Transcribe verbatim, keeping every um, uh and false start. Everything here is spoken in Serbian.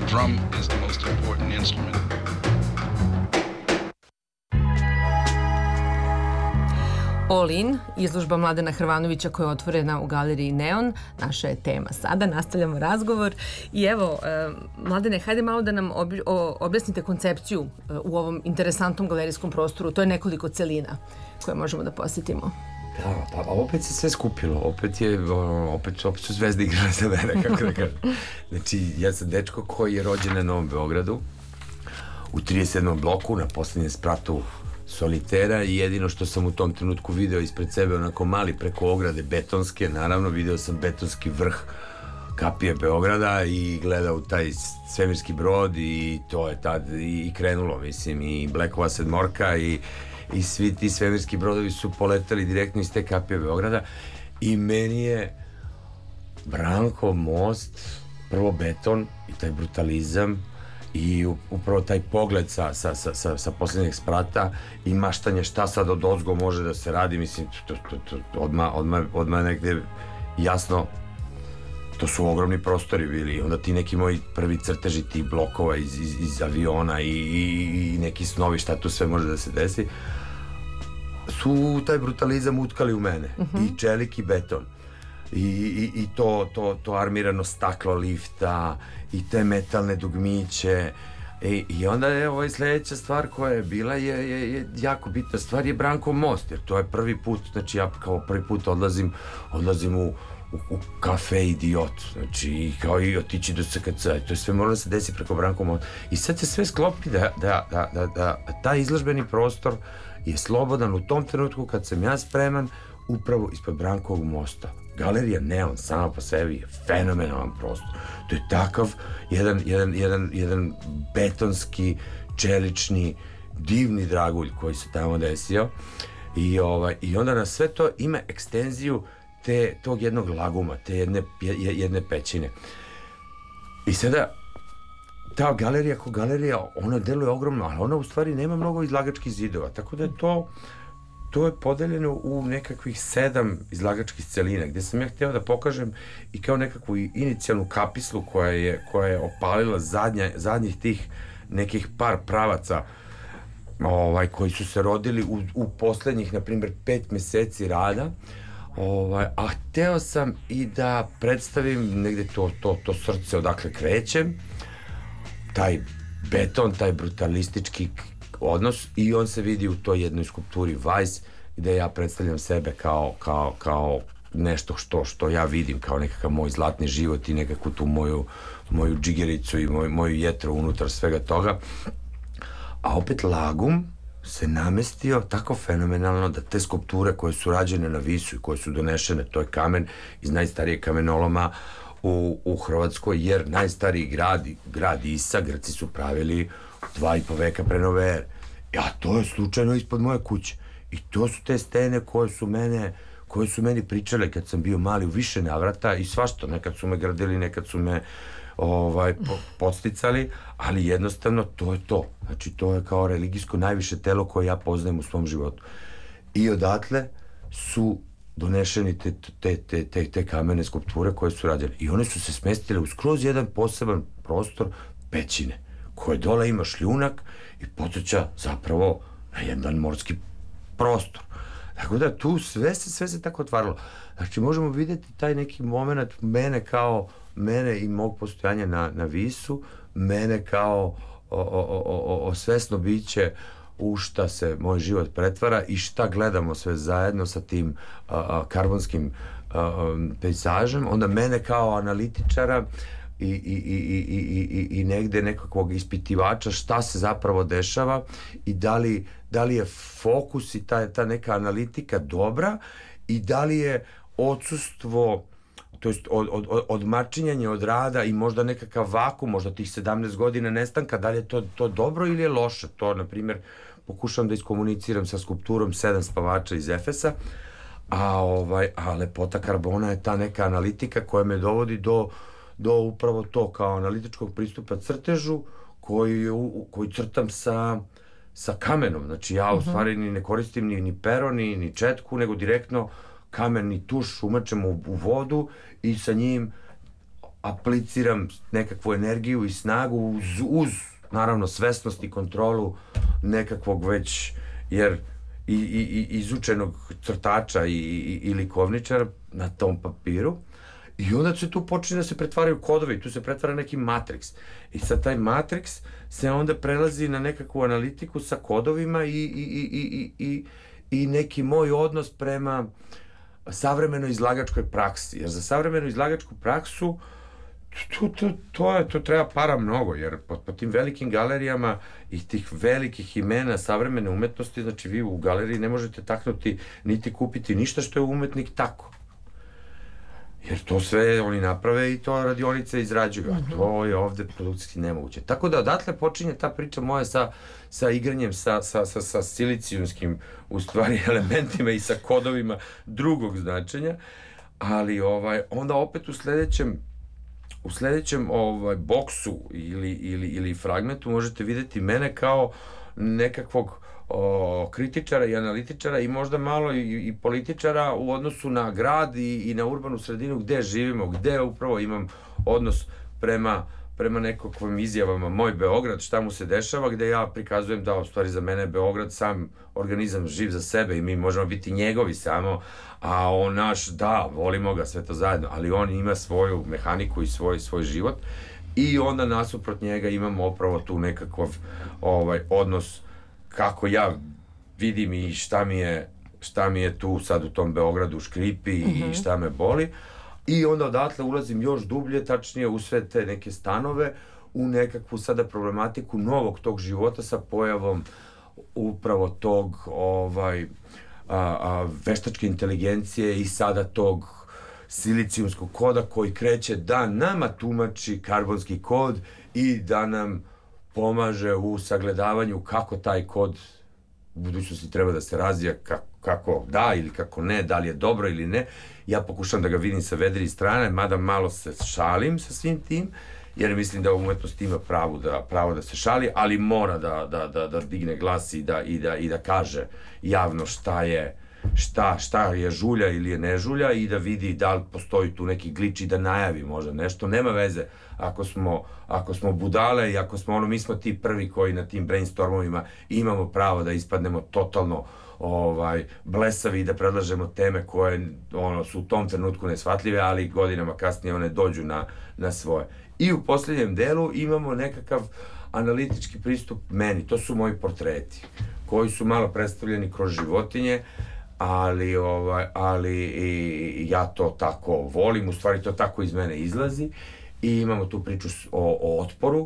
drum is the most important instrument. All In, izložba Mladena Hrvanovića koja je otvorena u galeriji Neon, naša je tema sada, nastavljamo razgovor i evo, Mladene, hajde malo da nam objasnite koncepciju u ovom interesantnom galerijskom prostoru, to je nekoliko celina koje možemo da posjetimo. Da, pa opet se sve skupilo, opet je, opet, opet su zvezde igrale za mene, kako da kažem. Znači, ja sam dečko koji je rođen na Novom Beogradu, u trideset sedmom bloku, na poslednjem spratu Solitera, i jedino što sam u tom trenutku video ispred sebe, onako mali preko ograde betonske, naravno video sam betonski vrh kapije Beograda i gledao taj svemirski brod i to je tad i krenulo, mislim, i Blackova sedmorka i i svi ti svemirski brodovi su poletali direktno iz te kapije Beograda i meni je Brankov most, prvo beton i taj brutalizam i upravo taj pogled sa, sa, sa, sa poslednjeg sprata i maštanje šta sad od ozgo može da se radi, mislim, to, to, to, odmah, odmah, odmah negde jasno, to su ogromni prostori bili i onda ti neki moji prvi crteži tih blokova iz, iz, iz aviona i, i, i neki snovi šta tu sve može da se desi su taj brutalizam utkali u mene. Uh-huh. I čelik i beton i, i, i to, to, to armirano staklo lifta i te metalne dugmiće i, i onda je ovaj sledeća stvar koja je bila je, je, je jako bitna stvar je Brankov most, jer to je prvi put, znači ja kao prvi put odlazim odlazim u U, u kafe Idiot, znači kao i otići do S K C, to je sve moralo da se desi preko Brankov mosta i sad se sve sklopi da, da, da, da, da taj izložbeni prostor je slobodan u tom trenutku kad sam ja spreman upravo ispod Brankovog mosta. Galerija Neon sama po sebi je fenomenalan prostor, to je takav jedan, jedan, jedan, jedan betonski, čelični, divni dragulj koji se tamo desio i, ovaj, i onda na sve to ima ekstenziju te, tog jednog laguma, te jedne, jedne pećine. I sada, ta galerija kao galerija, ona deluje ogromno, ali ona u stvari nema mnogo izlagačkih zidova, tako da je to, to je podeljeno u nekakvih sedam izlagačkih celina, gde sam ja hteo da pokažem i kao nekakvu inicijalnu kapislu koja je, koja je opalila zadnja, zadnjih tih nekih par pravaca ovaj, koji su se rodili u, u poslednjih, na primjer, pet meseci rada. Ovaj, a hteo sam i da predstavim negde to, to, to srce odakle krećem, taj beton, taj brutalistički odnos i on se vidi u toj jednoj skulpturi Weiss gde ja predstavljam sebe kao, kao, kao nešto što, što ja vidim kao nekakav moj zlatni život i nekakvu tu moju, moju džigericu i moj, moju jetru unutar svega toga, a opet lagum se namestio tako fenomenalno da te skulpture koje su rađene na Visu i koje su donešene, to je kamen iz najstarijeg kamenoloma u, u Hrvatskoj, jer najstariji grad, grad Isa, Grci su pravili dva i po veka pre nove ere. A to je slučajno ispod moje kuće. I to su te stene koje su mene, koje su meni pričale kad sam bio mali u više navrata i svašta. Nekad su me gradili, nekad su me ovaj, podsticali, ali jednostavno to je to. Znači, to je kao religijsko najviše telo koje ja poznajem u svom životu. I odatle su donešeni te, te, te, te, te kamene skulpture koje su rađene. I one su se smestile u skroz jedan poseban prostor pećine, koje dole ima šljunak i podsjeća zapravo na jedan morski prostor. Tako da tu sve se, sve se tako otvaralo. Znači, možemo vidjeti taj neki moment mene kao mene i mog postojanja na, na Visu, mene kao o, o, o, o, svesno biće u šta se moj život pretvara i šta gledamo sve zajedno sa tim a, a, karbonskim a, a, pejzažem, onda mene kao analitičara i, i, i, i, i, i, i negde nekakvog ispitivača šta se zapravo dešava i da li, da li je fokus i ta, ta neka analitika dobra i da li je odsustvo, to jest od, od, odmačinjanje od rada i možda nekakav vakum, možda tih sedamnaest godina nestanka, da li je to, to dobro ili je loše. To, na primjer, pokušavam da iskomuniciram sa skulpturom Sedam spavača iz Efesa, a, ovaj, a lepota karbona je ta neka analitika koja me dovodi do, do upravo to, kao analitičkog pristupa crtežu koji, koji crtam sa, sa kamenom. Znači, ja u stvari ni ne koristim ni, ni pero, ni, ni četku, nego direktno kamen i tuš umačemo u, u vodu i sa njim apliciram nekakvu energiju i snagu uz, uz naravno svesnost i kontrolu nekakvog već, jer i, i, i izučenog crtača i, i, i likovničara na tom papiru. I onda se tu počne da se pretvaraju kodovi, tu se pretvara neki matriks. I sad taj matriks se onda prelazi na nekakvu analitiku sa kodovima i, i, i, i, i, i neki moj odnos prema savremenoj izlagačkoj praksi. Jer za savremenu izlagačku praksu to, to, to, je, to treba para mnogo, jer po, po tim velikim galerijama i tih velikih imena savremene umetnosti, znači vi u galeriji ne možete taknuti niti kupiti ništa što je umetnik tako. Jer to sve oni naprave i to radionice izrađuju, a to je ovde produkcijski nemoguće. Tako da odatle počinje ta priča moja sa, sa igranjem, sa, sa, sa, sa silicijumskim, u stvari, elementima i sa kodovima drugog značenja, ali ovaj, onda opet u sledećem u sledećem ovaj, boksu ili, ili, ili fragmentu možete videti mene kao nekakvog o, kritičara i analitičara i možda malo i, i političara u odnosu na grad i, i na urbanu sredinu gde živimo, gde upravo imam odnos prema, prema nekakvim izjavama moj Beograd, šta mu se dešava, gde ja prikazujem da u stvari za mene Beograd sam organizam živ za sebe i mi možemo biti njegovi samo, a on naš, da, volimo ga sve to zajedno, ali on ima svoju mehaniku i svoj, svoj život i onda nasuprot njega imamo upravo tu nekakav ovaj, odnos kako ja vidim i šta mi je, šta mi je tu sad u tom Beogradu škripi mm-hmm. i šta me boli. I onda odatle ulazim još dublje, tačnije u sve te neke stanove, u nekakvu sada problematiku novog tog života sa pojavom upravo tog ovaj, a, a, veštačke inteligencije i sada tog silicijumskog koda koji kreće da nama tumači karbonski kod i da nam pomaže u sagledavanju kako taj kod u budućnosti treba da se razvija, kako, kako da ili kako ne, da li je dobro ili ne. Ja pokušam da ga vidim sa vedri strane, mada malo se šalim sa svim tim, jer mislim da umetnost ima pravo da, pravo da se šali, ali mora da, da, da, da digne glas i da, i, da, i da kaže javno šta je, šta, šta je žulja ili je ne žulja i da vidi da li postoji tu neki glič i da najavi možda nešto. Nema veze ako smo, ako smo budale i ako smo ono, mi smo ti prvi koji na tim brainstormovima imamo pravo da ispadnemo totalno ovaj, blesavi i da predlažemo teme koje ono, su u tom trenutku neshvatljive, ali godinama kasnije one dođu na, na svoje. I u posljednjem delu imamo nekakav analitički pristup meni. To su moji portreti, koji su malo predstavljeni kroz životinje, ali, ovaj, ali i ja to tako volim, u stvari to tako iz mene izlazi i imamo tu priču o, o otporu